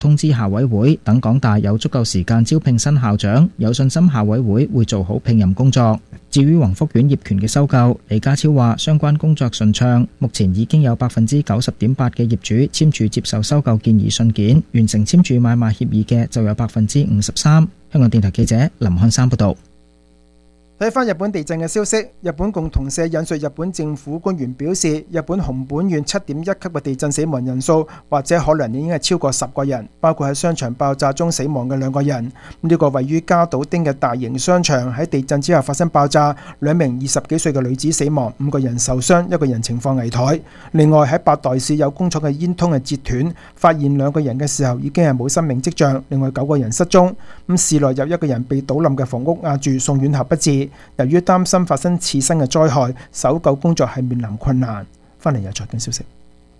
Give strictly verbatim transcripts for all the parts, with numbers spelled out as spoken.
通知校委會，等港大有足夠時間招聘新校長，有信心校委會會做好聘任工作。至於宏福苑業權嘅收購，李家超話相關工作順暢，目前已經有百分之九十點八嘅業主簽署接受收購建議信件，完成簽署買賣協議嘅就有百分之五十三。香港電台記者林漢山報道。 睇返日本地震嘅消息，日本共同社引述日本政府官員表示，日本熊本縣七點一級嘅地震死亡人數或者可能已經係超過十個人，包括喺商場爆炸中死亡嘅兩個人。呢個位於加島町嘅大型商場喺地震之後發生爆炸，兩名二十幾歲嘅女子死亡，五個人受傷，一個人情況危殆。另外喺八代市有工廠嘅煙通係截斷，發現兩個人嘅時候已經係冇生命跡象，另外九個人失蹤。咁市內有一個人被倒冧嘅房屋壓住，送院後不治。由於擔心發生次生嘅災害，搜救工作係面臨困難。翻嚟有財經消息。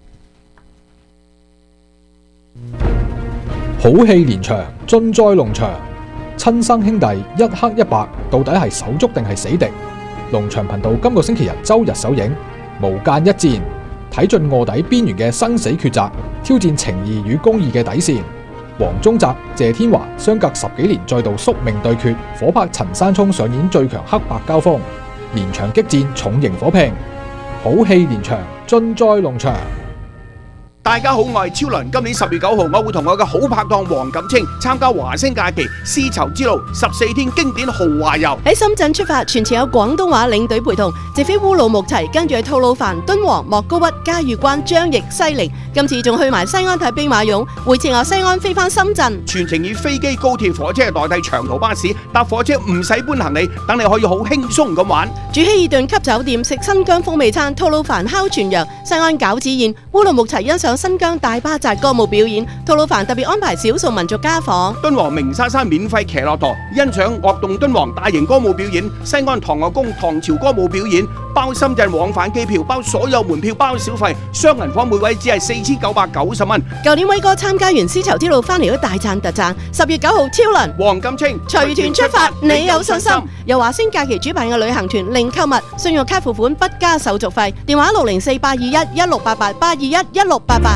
好戲連場，盡在龍場。親生兄弟一黑一白，到底係手足定係死敵？龍場頻道今個星期日周日首映，無間一戰，睇盡臥底邊緣嘅生死抉擇，挑戰情義與公義嘅底線。黃宗澤、謝天華相隔十幾年再度宿命對決，火拍陳山聰上演最強黑白交鋒，連場激戰重型火拼，好戲連場，盡在龍場。 大家好，我係超倫。今年十月九號，我會同我嘅好拍檔黃錦清參加華星假期絲綢之路十四天經典豪華遊。 喺深圳出發，全程有廣東話領隊陪同，直飛烏魯木齊，跟住去吐魯番、敦煌、莫高窟、嘉峪關、張掖、西寧。今次仲去埋西安睇兵馬俑，回程由西安飛翻深圳。 全程以飛機、高鐵、火車代替長途巴士，搭火車唔使搬行李，等你可以好輕鬆咁玩。 住希爾頓級酒店，食新疆風味餐，吐魯番烤全羊，西安餃子宴，烏魯木齊欣賞新疆大巴扎歌舞表演，吐魯番特別安排少數民族家訪， 敦煌鳴沙山免費騎駱駝，欣賞樂動敦煌大型歌舞表演，西安唐樂宮唐朝歌舞表演，包深圳往返機票，包所有門票，包小費，雙人房每位只係四千九百九十蚊。 舊年威哥參加完絲綢之路翻嚟都大讚特讚，十月九號超輪黃錦清隨團出發，你有信心？由華星假期主辦嘅旅行團，零購物，信用卡付款不加手續費，電話六零四八二一一六八八八二一一六八八。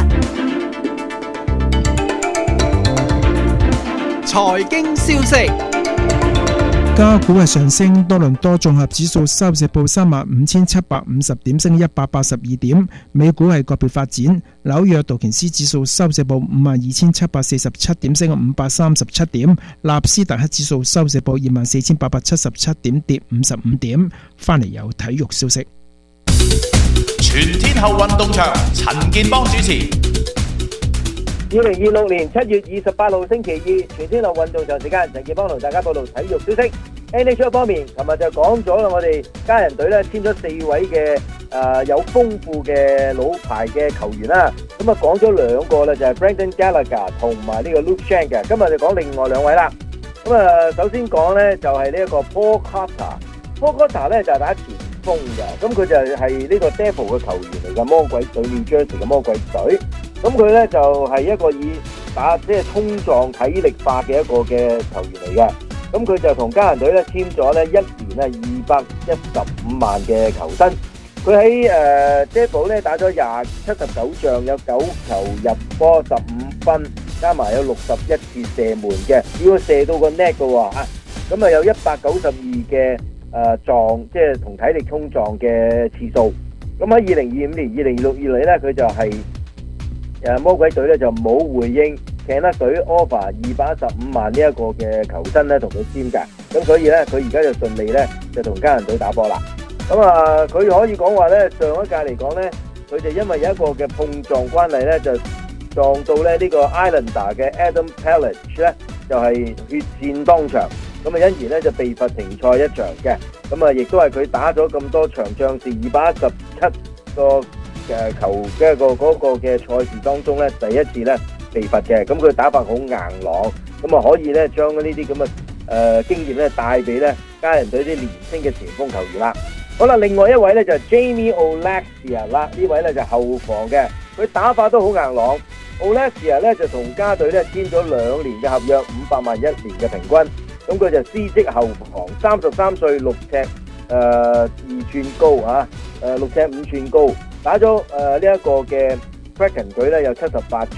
財經消息， 加股係上升，多倫多綜合指數收市報三萬五千七百五十點，升一百八十二點。美股係個別發展，紐約道瓊斯指數收市報五萬二千七百四十七點，升五百三十七點。納斯達克指數收市報二萬四千八百七十七點，跌五十五點。翻嚟有體育消息， 全天候運動場，陳健邦主持。 二零二六年七月二十八號星期二，全天候運動場時間，陳健邦同大家報道體育消息。N H L 方面，琴日就講咗啦，我哋家人隊咧簽咗四位嘅誒、呃、有豐富嘅老牌嘅球員啦。咁啊講咗兩個咧，就係 Brendan Gallagher 同埋呢個 Luke Schenn嘅。今日就講另外兩位啦。咁啊，首先講咧就係呢一個 Paul Cotter。Paul Cotter 咧就係打前鋒嘅，咁佢就係呢個 Devil 嘅球員嚟嘅，魔鬼隊 New Jersey 嘅魔鬼隊。咁佢咧就係一個以打即係衝撞體力化嘅一個嘅球員嚟嘅。咁佢就同家人隊咧簽咗咧一年咧二百一十五萬嘅球薪。佢喺誒 Devil 咧打咗廿七十九仗，有九球入波十五分，加埋有六十一次射門嘅，要射到個 net 嘅喎嚇。咁啊有一百九十二嘅誒撞，即係同體力衝撞嘅次數。咁喺二零二五年、二零二六以嚟咧，佢就係、是。誒魔鬼隊咧就冇回應，Canucks隊 offer 二百一十五萬呢一個嘅球薪咧同佢簽㗎，咁所以咧佢而家就順利咧就同家人隊打波啦。咁啊佢可以講話咧上一屆嚟講咧，佢就因為有一個嘅碰撞關係咧，就撞到咧呢個 Islander 嘅 Adam Pelech 咧就係血戰當場，咁啊因而咧就被罰停賽一場嘅，咁啊亦都係佢打咗咁多場仗是二百一十七個。嘅球嘅一個嗰個嘅賽事當中咧，第一次咧被罰嘅，咁佢打法好硬朗，咁啊可以咧將呢啲咁嘅誒經驗咧帶俾咧家人隊啲年輕嘅前鋒球員啦。好啦，另外一位咧就係 Jamie Oleksiak 啦，呢位咧就後防嘅，佢打法都好硬朗。Oleksiak 咧就同家隊咧簽咗兩年嘅合約，五百萬一年嘅平均，咁佢就司職後防，三十三歲，六尺誒二寸高啊，誒六尺五寸高。打咗誒呢一個嘅 Kraken 隊咧有七十八場，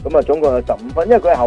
咁啊總共有十五分，因為佢係後